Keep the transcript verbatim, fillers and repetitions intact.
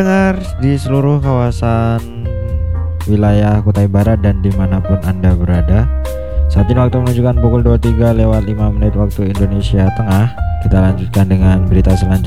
Dengar di seluruh kawasan wilayah Kutai Barat dan dimanapun Anda berada. Saat ini waktu menunjukkan pukul dua puluh tiga lewat lima menit waktu Indonesia Tengah. Kita lanjutkan dengan berita selanjutnya.